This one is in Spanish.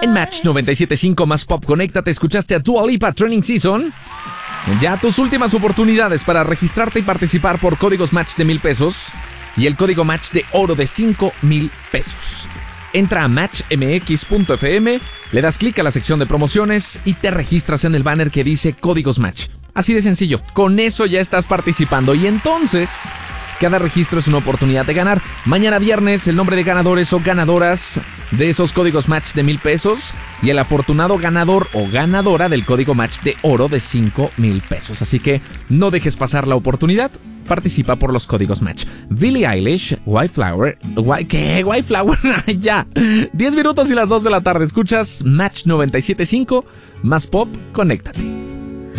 En Match 97.5 más Pop, conéctate, escuchaste a Dua Lipa Training Season. Ya tus últimas oportunidades para registrarte y participar por códigos Match de $1,000 y el código Match de oro de $5,000. Entra a matchmx.fm, le das clic a la sección de promociones y te registras en el banner que dice códigos Match. Así de sencillo, con eso ya estás participando y entonces cada registro es una oportunidad de ganar. Mañana viernes el nombre de ganadores o ganadoras de esos códigos Match de $1,000 y el afortunado ganador o ganadora del código Match de oro de $5,000. Así que no dejes pasar la oportunidad. Participa por los códigos Match. Billie Eilish, White Flower. ¿Qué? White Flower. Ya. 10 minutos y las 2 de la tarde. Escuchas Match 97.5 más Pop. Conéctate.